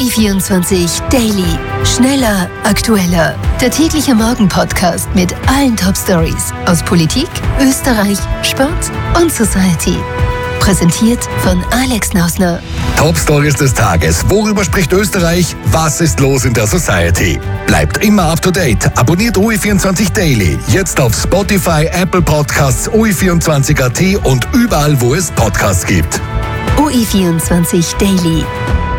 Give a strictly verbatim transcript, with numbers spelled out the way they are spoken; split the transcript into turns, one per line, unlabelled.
I vierundzwanzig Daily. Schneller, aktueller. Der tägliche Morgen-Podcast mit allen Top-Stories aus Politik, Österreich, Sport und Society. Präsentiert von Alex Nausner.
Top-Stories des Tages. Worüber spricht Österreich? Was ist los in der Society? Bleibt immer up to date. Abonniert O I vierundzwanzig Daily. Jetzt auf Spotify, Apple Podcasts, O I vierundzwanzig Punkt A T und überall, wo es Podcasts gibt.
O I vierundzwanzig Daily.